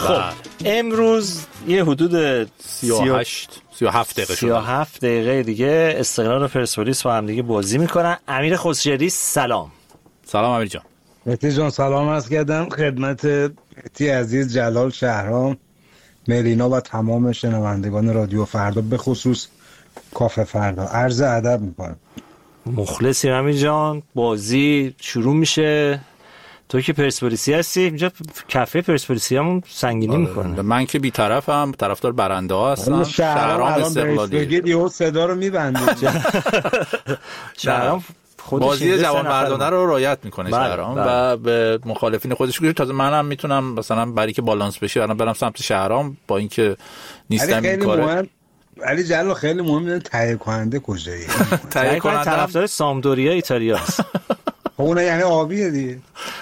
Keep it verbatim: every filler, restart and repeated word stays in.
خب امروز یه حدود سی و هشت سی و هفت دقیقه سی و هفت دقیقه دیگه استقلال و پرسپولیس با هم دیگه بازی میکنن. امیر خسروی سلام. سلام امیر جان. مهدی جان سلام عرض کردم خدمت مهدی عزیز، جلال، شهرام، ملینا و تمام شنوندگان رادیو فردا، به خصوص کافه فردا عرض ادب میکنم. مخلصی امیر جان. بازی شروع میشه. تو که پرسپولیسی هستی، اینجا کافه پرسپولیسی همون سنگینی میکنه. من که بی‌طرفم، طرفدار برنده ها هستم. شهرام استقلالی بگید یهو صدا رو میبنده. شهرام بازی جوان مردانه رو رعایت میکنه شهرام و به مخالفین خودش گوش. تازه منم میتونم مثلا برای که بالانس بشه الان برم سمت شهرام با اینکه نیستم این کاره. علی جلال خیلی مهمه تهیه کننده کجایی؟ تهیه کننده طرفدار سامدوریا ایتالیا است. اون یعنی آبیه دیگه.